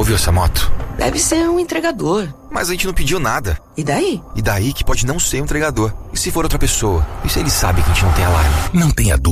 Ouviu essa moto? Deve ser um entregador. Mas a gente não pediu nada. E daí? E daí que pode não ser um entregador. E se for outra pessoa? E se ele sabe que a gente não tem alarme? Não tenha dúvida.